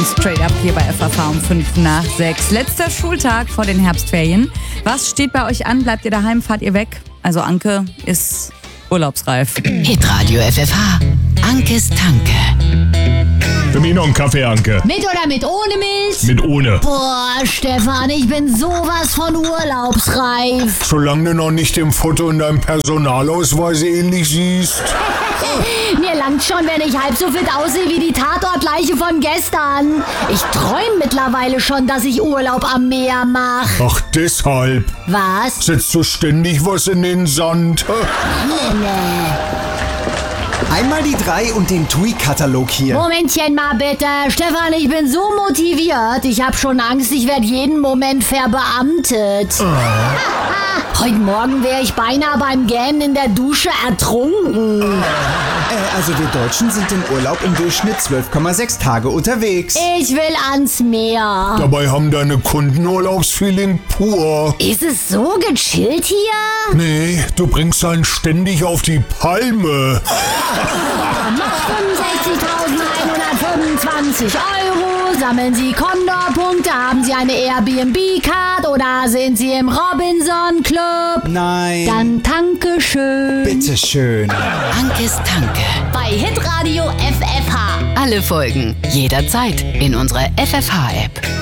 und Straight Up hier bei FFH um 5 nach 6. Letzter Schultag vor den Herbstferien. Was steht bei euch an? Bleibt ihr daheim? Fahrt ihr weg? Also Anke ist urlaubsreif. Hitradio FFH. Ankes Tanke. Für mich noch einen Kaffee, Anke. Mit oder mit ohne Milch? Mit ohne. Boah, Stefan, ich bin sowas von urlaubsreif. Solange du noch nicht im Foto in deinem Personalausweis ähnlich siehst. Mir langt schon, wenn ich halb so fit aussehe wie die Tatortleiche von gestern. Ich träume mittlerweile schon, dass ich Urlaub am Meer mache. Ach, deshalb. Was? Setzt du ständig was in den Sand? Einmal die 3 und den TUI-Katalog hier. Momentchen mal bitte. Stefan, ich bin so motiviert. Ich habe schon Angst, ich werde jeden Moment verbeamtet. Heute Morgen wäre ich beinahe beim Gähnen in der Dusche ertrunken. Also wir Deutschen sind im Urlaub im Durchschnitt 12,6 Tage unterwegs. Ich will ans Meer. Dabei haben deine Kunden Urlaubsfeeling pur. Ist es so gechillt hier? Nee, du bringst einen ständig auf die Palme. Noch 65.125 €. Sammeln Sie Condor-Punkte, haben Sie eine Airbnb-Card oder sind Sie im Robinson-Club? Nein. Dann danke schön. Bitteschön. Ankes Tanke. Bei Hitradio FFH. Alle Folgen jederzeit in unserer FFH-App.